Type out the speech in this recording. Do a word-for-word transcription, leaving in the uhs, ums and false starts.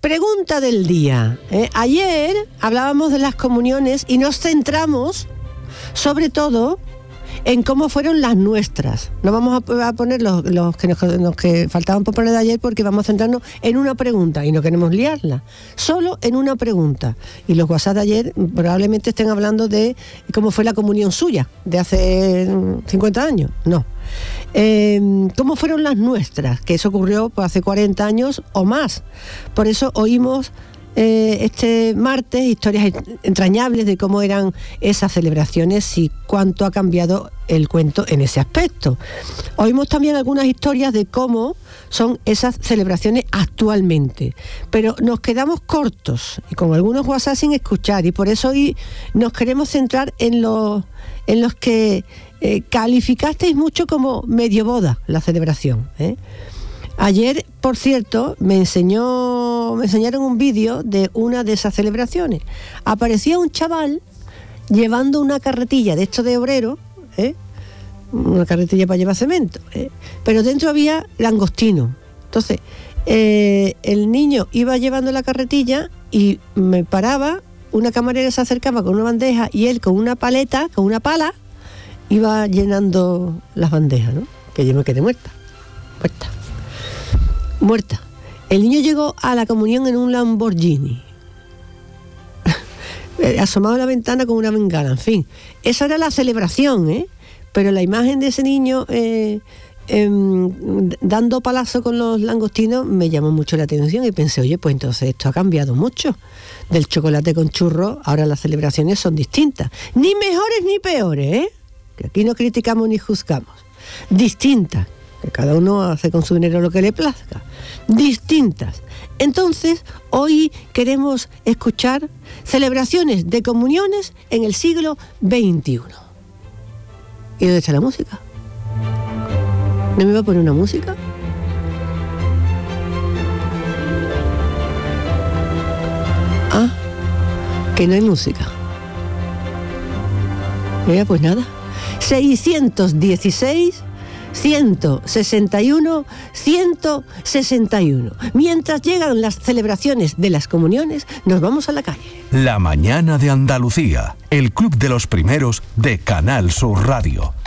Pregunta del día. ¿eh? Ayer hablábamos de las comuniones y nos centramos, sobre todo, en cómo fueron las nuestras. No vamos a, a poner los, los, que nos, los que faltaban por poner de ayer, porque vamos a centrarnos en una pregunta y no queremos liarla. Solo en una pregunta. Y los WhatsApp de ayer probablemente estén hablando de cómo fue la comunión suya de hace cincuenta años. No. Eh, ¿Cómo fueron las nuestras? Que eso ocurrió pues, hace cuarenta años o más. Por eso oímos eh, este martes historias entrañables de cómo eran esas celebraciones y cuánto ha cambiado el cuento en ese aspecto. Oímos también algunas historias de cómo son esas celebraciones actualmente, pero nos quedamos cortos y con algunos WhatsApp sin escuchar, y por eso hoy nos queremos centrar en los, en los que eh, calificasteis mucho como medio boda la celebración, ¿eh? Ayer, por cierto, me enseñó, me enseñaron un vídeo de una de esas celebraciones. Aparecía un chaval llevando una carretilla de esto de obrero, ¿eh? Una carretilla para llevar cemento, ¿eh? Pero dentro había langostino. Entonces, eh, el niño iba llevando la carretilla y me paraba, una camarera se acercaba con una bandeja y él con una paleta, con una pala, iba llenando las bandejas, ¿no? Que yo me quedé muerta, muerta. Muerta. El niño llegó a la comunión en un Lamborghini, asomado a la ventana con una bengala, en fin. Esa era la celebración, ¿eh? Pero la imagen de ese niño eh, eh, dando palazo con los langostinos me llamó mucho la atención y pensé, oye, pues entonces esto ha cambiado mucho. Del chocolate con churros, ahora las celebraciones son distintas. Ni mejores ni peores, ¿eh? Que aquí no criticamos ni juzgamos. Distintas. Que cada uno hace con su dinero lo que le plazca. Distintas. Entonces, hoy queremos escuchar celebraciones de comuniones en el siglo veintiuno. ¿Y dónde está la música? ¿No me va a poner una música? Ah, que no hay música. Mira, pues nada. seiscientos dieciséis ciento sesenta y uno ciento sesenta y uno. Mientras llegan las celebraciones de las comuniones, nos vamos a la calle. La mañana de Andalucía, el club de los primeros de Canal Sur Radio.